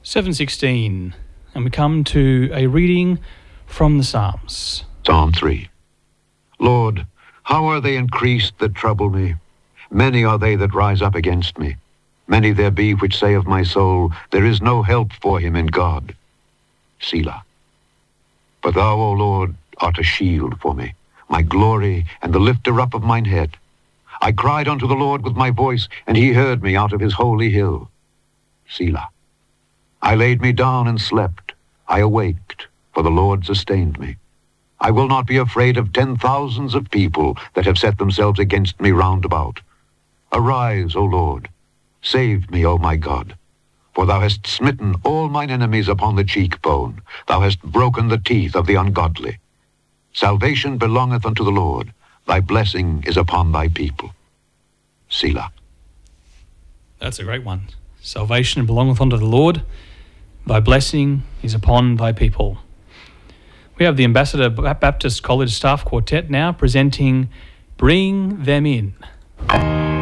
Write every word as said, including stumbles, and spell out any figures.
seven sixteen, and we come to a reading from the Psalms. Psalm three. Lord, how are they increased that trouble me? Many are they that rise up against me. Many there be which say of my soul, there is no help for him in God. Selah. But thou, O Lord, art a shield for me, my glory and the lifter up of mine head. I cried unto the Lord with my voice, and he heard me out of his holy hill. Selah. I laid me down and slept. I awaked, for the Lord sustained me. I will not be afraid of ten thousands of people that have set themselves against me round about. Arise, O Lord. Save me, O my God. For thou hast smitten all mine enemies upon the cheekbone. Thou hast broken the teeth of the ungodly. Salvation belongeth unto the Lord. Thy blessing is upon thy people. Selah. That's a great one. Salvation belongeth unto the Lord. Thy blessing is upon thy people. We have the Ambassador Baptist College Staff Quartet now presenting Bring Them In.